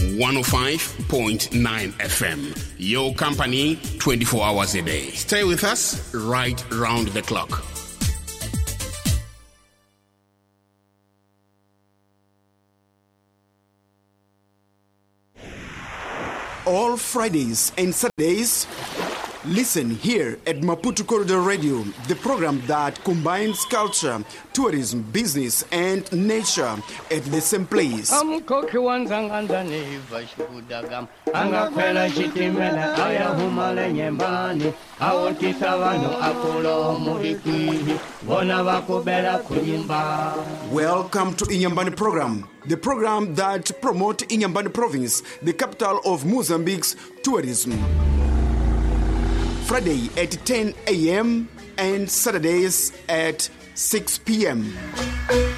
105.9 FM. Your company 24 hours a day. Stay with us right round the clock. All Fridays and Saturdays, listen here at Maputo Corridor Radio, the program that combines culture, tourism, business, and nature at the same place. Welcome to Inyambane program, the program that promotes Inyambane province, the capital of Mozambique's tourism. Friday at 10 a.m. and Saturdays at 6 p.m.